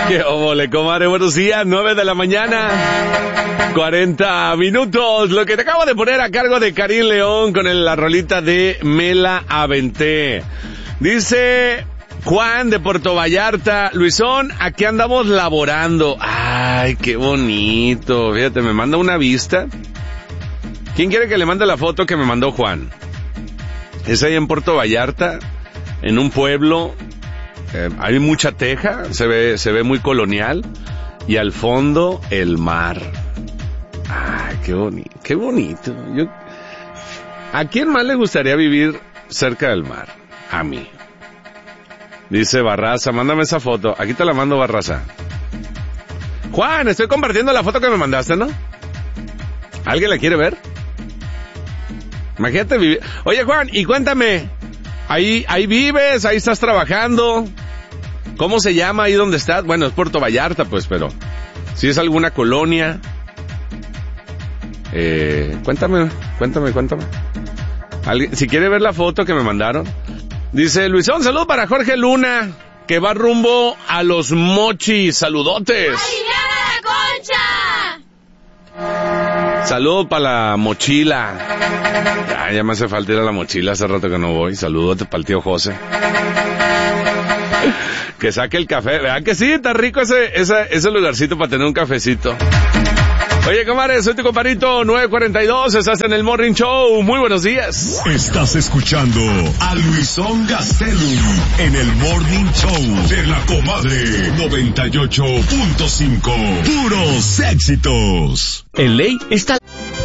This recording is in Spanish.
Qué óvole, comadre, buenos días, 9 de la mañana, 40 minutos. Lo que te acabo de poner a cargo de Karim León con la rolita de Me la aventé. Dice Juan de Puerto Vallarta, Luisón, aquí andamos laborando. Ay, qué bonito. Fíjate, me manda una vista. ¿Quién quiere que le mande la foto que me mandó Juan? Es ahí en Puerto Vallarta, en un pueblo. Hay mucha teja, se ve muy colonial, y al fondo el mar. Ay, qué bonito. ¿A quién más le gustaría vivir cerca del mar? A mí. Dice Barraza, mándame esa foto. Aquí te la mando, Barraza. Juan, estoy compartiendo la foto que me mandaste, ¿no? ¿Alguien la quiere ver? Imagínate vivir. Oye, Juan, y cuéntame, ahí vives, ahí estás trabajando. ¿Cómo se llama ahí donde estás? Bueno, es Puerto Vallarta, pues, pero si es alguna colonia. Cuéntame. Si quiere ver la foto que me mandaron. Dice Luisón, un saludo para Jorge Luna, que va rumbo a Los Mochis. Saludotes. ¡Aliviana la concha! Saludo para la mochila. Ya me hace falta ir a la mochila, hace rato que no voy. Saludotes para el tío José. Que saque el café. ¿Verdad que sí? Está rico ese lugarcito para tener un cafecito. Oye, comadre, soy tu compadrito 942, estás en el Morning Show. Muy buenos días. Estás escuchando a Luisón Gastelum en el Morning Show de la comadre 98.5. Puros éxitos. En ley está...